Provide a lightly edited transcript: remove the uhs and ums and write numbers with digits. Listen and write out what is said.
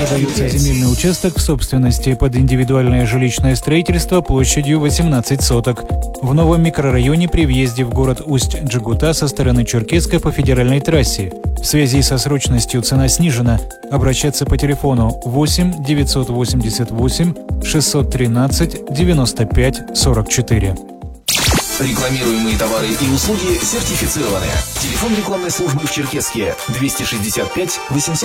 Продается земельный участок в собственности под индивидуальное жилищное строительство площадью 18 соток. В новом микрорайоне при въезде в город Усть-Джегута со стороны Черкесска по федеральной трассе. В связи со срочностью цена снижена. Обращаться по телефону 8 988 613 95 44. Рекламируемые товары и услуги сертифицированы. Телефон рекламной службы в Черкесске 265 800.